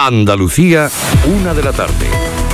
Andalucía, 1 de la tarde.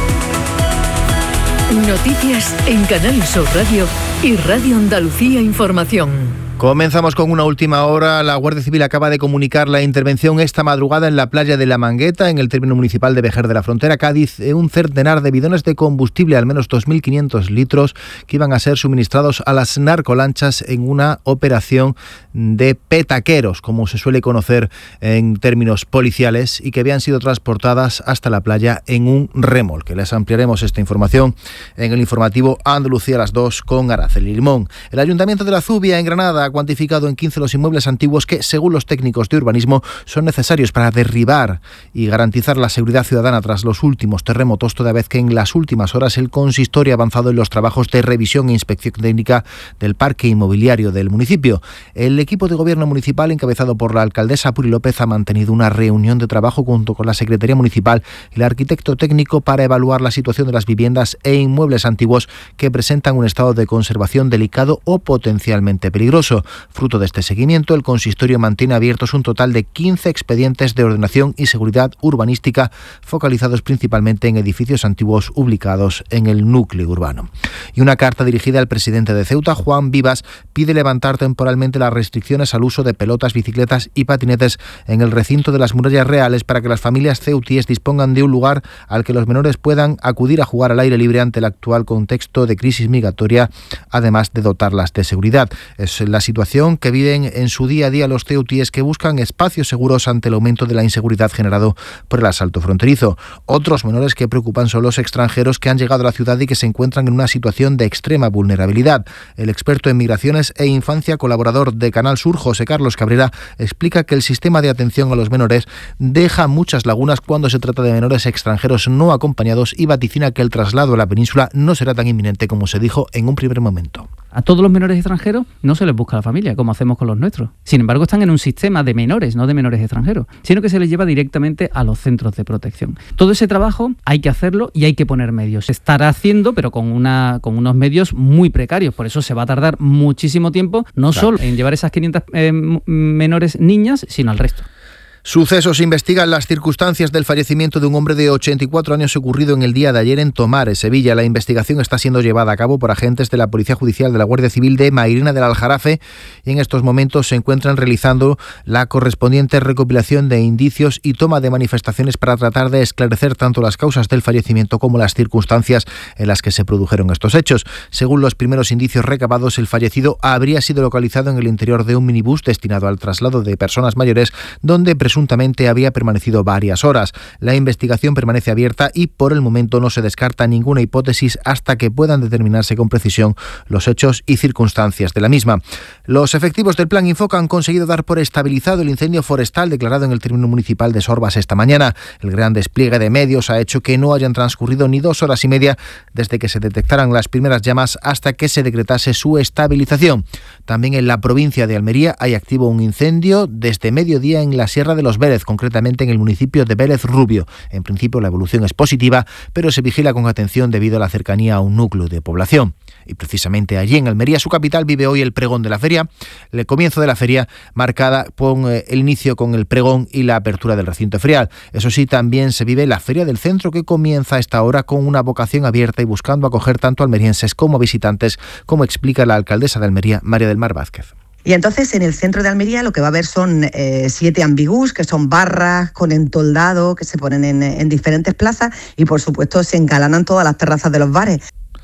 Noticias en Canal Sur Radio y Radio Andalucía Información. Comenzamos con una última hora. La Guardia Civil acaba de comunicar la intervención esta madrugada en la playa de La Mangueta, en el término municipal de Vejer de la Frontera, Cádiz, un centenar de bidones de combustible, al menos 2.500 litros, que iban a ser suministrados a las narcolanchas en una operación de petaqueros, como se suele conocer en términos policiales, y que habían sido transportadas hasta la playa en un remolque. Les ampliaremos esta información en el informativo Andalucía a las 2 con Araceli Limón. El Ayuntamiento de la Zubia, en Granada, ha cuantificado en 15 los inmuebles antiguos que, según los técnicos de urbanismo, son necesarios para derribar y garantizar la seguridad ciudadana tras los últimos terremotos, toda vez que en las últimas horas el consistorio ha avanzado en los trabajos de revisión e inspección técnica del parque inmobiliario del municipio. El equipo de gobierno municipal, encabezado por la alcaldesa Puri López, ha mantenido una reunión de trabajo junto con la Secretaría Municipal y el arquitecto técnico para evaluar la situación de las viviendas e inmuebles antiguos que presentan un estado de conservación delicado o potencialmente peligroso. Fruto de este seguimiento, el consistorio mantiene abiertos un total de 15 expedientes de ordenación y seguridad urbanística, focalizados principalmente en edificios antiguos ubicados en el núcleo urbano. Y una carta dirigida al presidente de Ceuta, Juan Vivas, pide levantar temporalmente las restricciones al uso de pelotas, bicicletas y patinetes en el recinto de las murallas reales para que las familias ceutíes dispongan de un lugar al que los menores puedan acudir a jugar al aire libre ante el actual contexto de crisis migratoria, además de dotarlas de seguridad. Es la situación que viven en su día a día los ceutíes, que buscan espacios seguros ante el aumento de la inseguridad generado por el asalto fronterizo. Otros menores que preocupan son los extranjeros que han llegado a la ciudad y que se encuentran en una situación de extrema vulnerabilidad. El experto en migraciones e infancia, colaborador de Canal Sur, José Carlos Cabrera, explica que el sistema de atención a los menores deja muchas lagunas cuando se trata de menores extranjeros no acompañados, y vaticina que el traslado a la península no será tan inminente como se dijo en un primer momento. A todos los menores extranjeros no se les busca la familia, como hacemos con los nuestros. Sin embargo, están en un sistema de menores, no de menores extranjeros, sino que se les lleva directamente a los centros de protección. Todo ese trabajo hay que hacerlo y hay que poner medios. Se estará haciendo, pero con unos medios muy precarios. Por eso se va a tardar muchísimo tiempo, no solo en llevar esas 500 menores niñas, sino al resto. Sucesos investigan las circunstancias del fallecimiento de un hombre de 84 años ocurrido en el día de ayer en Tomares, Sevilla. La investigación está siendo llevada a cabo por agentes de la Policía Judicial de la Guardia Civil de Mairena del Aljarafe y en estos momentos se encuentran realizando la correspondiente recopilación de indicios y toma de manifestaciones para tratar de esclarecer tanto las causas del fallecimiento como las circunstancias en las que se produjeron estos hechos. Según los primeros indicios recabados, el fallecido habría sido localizado en el interior de un minibús destinado al traslado de personas mayores, donde presuntamente había permanecido varias horas. La investigación permanece abierta y por el momento no se descarta ninguna hipótesis hasta que puedan determinarse con precisión los hechos y circunstancias de la misma. Los efectivos del Plan Infoca han conseguido dar por estabilizado el incendio forestal declarado en el término municipal de Sorbas esta mañana. El gran despliegue de medios ha hecho que no hayan transcurrido ni 2 horas y media desde que se detectaran las primeras llamas hasta que se decretase su estabilización. También en la provincia de Almería hay activo un incendio desde mediodía en la Sierra de los Vélez, concretamente en el municipio de Vélez Rubio. En principio la evolución es positiva, pero se vigila con atención debido a la cercanía a un núcleo de población. Y precisamente allí en Almería, su capital, vive hoy el pregón de la feria, el comienzo de la feria marcada con el inicio con el pregón y la apertura del recinto ferial. Eso sí, también se vive la Feria del Centro, que comienza a esta hora con una vocación abierta y buscando acoger tanto almerienses como visitantes, como explica la alcaldesa de Almería, María del Mar Vázquez. Y entonces en el centro de Almería lo que va a haber son 7 ambigús, que son barras con entoldado que se ponen en diferentes plazas y por supuesto se engalanan todas las terrazas de los bares.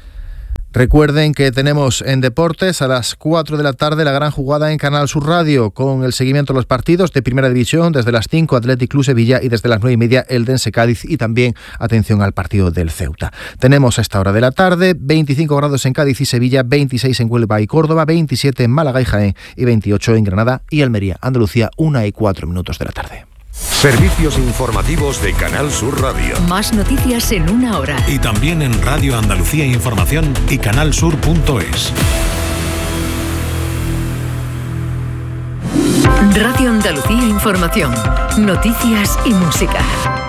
Recuerden que tenemos en deportes a las 4 de la tarde la gran jugada en Canal Sur Radio con el seguimiento de los partidos de Primera División. Desde las 5 Athletic Club Sevilla y desde las 9:30 Eldense Cádiz, y también atención al partido del Ceuta. Tenemos a esta hora de la tarde 25 grados en Cádiz y Sevilla, 26 en Huelva y Córdoba, 27 en Málaga y Jaén y 28 en Granada y Almería. Andalucía, 1:04 de la tarde. Servicios informativos de Canal Sur Radio. Más noticias en 1 hora. Y también en Radio Andalucía Información y canalsur.es. Radio Andalucía Información. Noticias y música.